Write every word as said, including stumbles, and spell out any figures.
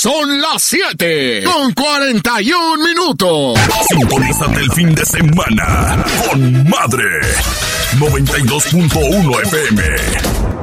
Son las siete con cuarenta y un minutos. Sintonízate el fin de semana con Madre noventa y dos punto uno F M.